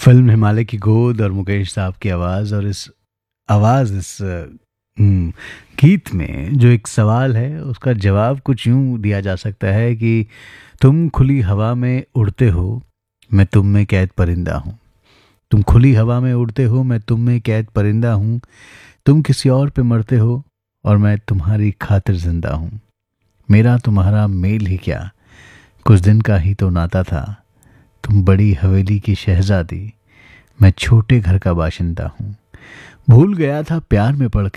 Film Himalaya की गोद और मुकेश साहब की आवाज़ और इस आवाज़ इस गीत में जो एक सवाल है उसका जवाब कुछ यूं दिया जा सकता है कि तुम खुली हवा में उड़ते हो, मैं तुम में कैद परिंदा हूँ। तुम खुली हवा में उड़ते हो, मैं तुम में कैद परिंदा हूँ। तुम किसी और पे मरते हो और मैं तुम्हारी खातिर जिंदा हूँ। मेरा तुम्हारा मेल ही क्या, कुछ दिन का ही तो नाता था। तुम बड़ी हवेली की शहजादी, मैं छोटे घर का बाशिंदा हूँ। भूल गया था प्यार में पड़